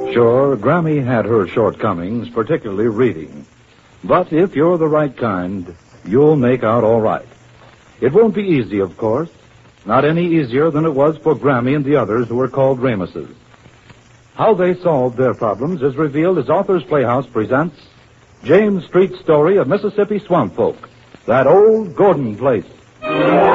Sure, Grammy had her shortcomings, particularly reading. But if you're the right kind, you'll make out all right. It won't be easy, of course. Not any easier than it was for Grammy and the others who were called Ramuses. How they solved their problems is revealed as Authors Playhouse presents James Street's story of Mississippi swamp folk, that old Gordon place.